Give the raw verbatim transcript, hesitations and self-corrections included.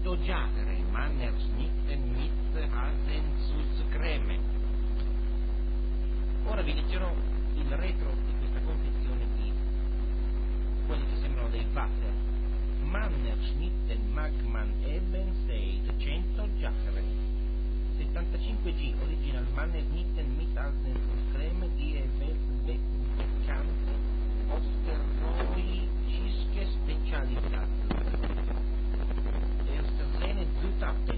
cento Jahre, Mannersnitten mit Hasensus-Creme. Ora vi leggerò il retro di questa confezione di quelli che sembrano dei wafer. Mannerschnitten Magman Eben seicento Jahre, settantacinque G Original Mannerschnitten mit Hasensus-Creme die Beckante Osterroy Ciske Specialität. Erste Szene Zutaten